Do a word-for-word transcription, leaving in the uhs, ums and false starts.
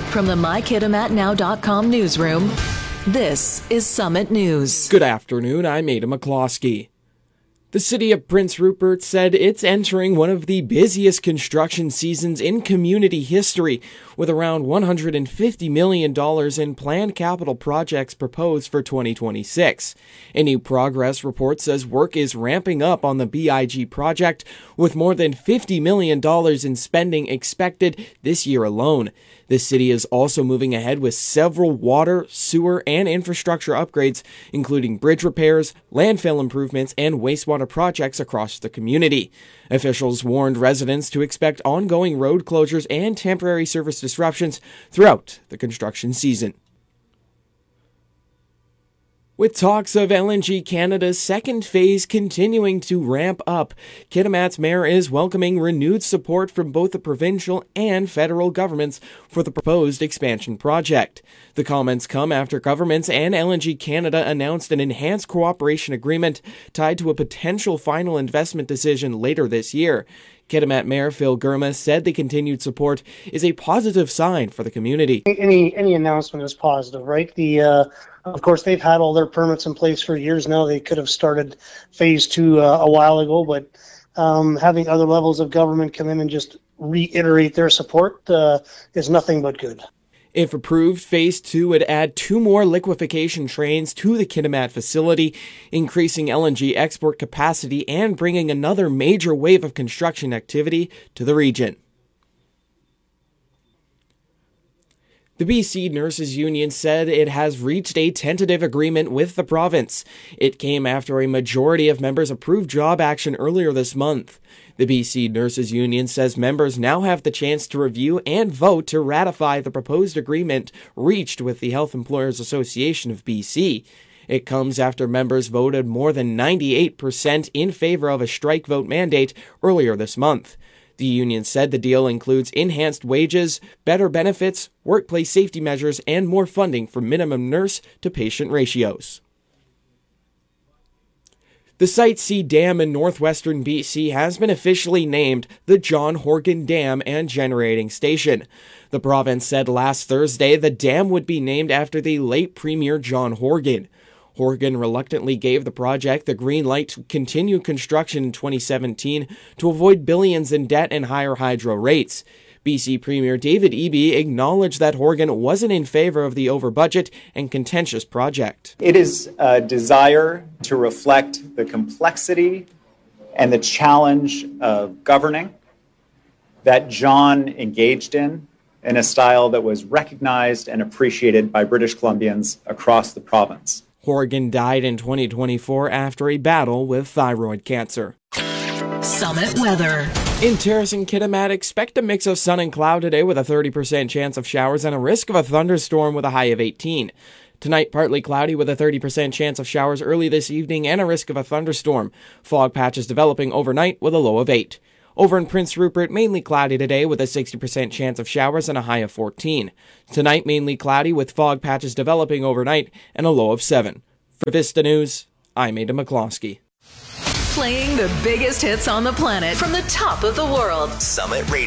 From the my kitimat now dot com newsroom, this is Summit News. Good afternoon, I'm Ada McCloskey. The city of Prince Rupert said it's entering one of the busiest construction seasons in community history, with around one hundred fifty million dollars in planned capital projects proposed for twenty twenty-six. A new progress report says work is ramping up on the B I G project, with more than fifty million dollars in spending expected this year alone. The city is also moving ahead with several water, sewer, and infrastructure upgrades, including bridge repairs, landfill improvements, and wastewater projects across the community. Officials warned residents to expect ongoing road closures and temporary service disruptions throughout the construction season. With talks of L N G Canada's second phase continuing to ramp up, Kitimat's mayor is welcoming renewed support from both the provincial and federal governments for the proposed expansion project. The comments come after governments and L N G Canada announced an enhanced cooperation agreement tied to a potential final investment decision later this year. Kitimat Mayor Phil Girma said the continued support is a positive sign for the community. Any any announcement is positive, right? The uh, of course they've had all their permits in place for years now. They could have started phase two uh, a while ago, but um, having other levels of government come in and just reiterate their support uh, is nothing but good. If approved, Phase two would add two more liquefaction trains to the Kitimat facility, increasing L N G export capacity and bringing another major wave of construction activity to the region. The B C Nurses Union said it has reached a tentative agreement with the province. It came after a majority of members approved job action earlier this month. The B C Nurses Union says members now have the chance to review and vote to ratify the proposed agreement reached with the Health Employers Association of B C. It comes after members voted more than ninety-eight percent in favor of a strike vote mandate earlier this month. The union said the deal includes enhanced wages, better benefits, workplace safety measures, and more funding for minimum nurse-to-patient ratios. The Site C Dam in northwestern B C has been officially named the John Horgan Dam and Generating Station. The province said last Thursday the dam would be named after the late Premier John Horgan. Horgan reluctantly gave the project the green light to continue construction in twenty seventeen to avoid billions in debt and higher hydro rates. B C Premier David Eby acknowledged that Horgan wasn't in favor of the over-budget and contentious project. It is a desire to reflect the complexity and the challenge of governing that John engaged in, in a style that was recognized and appreciated by British Columbians across the province. Horgan died in twenty twenty-four after a battle with thyroid cancer. Summit weather. In Terrace and Kitimat, expect a mix of sun and cloud today with a thirty percent chance of showers and a risk of a thunderstorm with a high of eighteen. Tonight, partly cloudy with a thirty percent chance of showers early this evening and a risk of a thunderstorm. Fog patches developing overnight with a low of eight. Over in Prince Rupert, mainly cloudy today with a sixty percent chance of showers and a high of fourteen. Tonight, mainly cloudy with fog patches developing overnight and a low of seven. For Vista News, I'm Ada McCloskey. Playing the biggest hits on the planet from the top of the world. Summit Radio.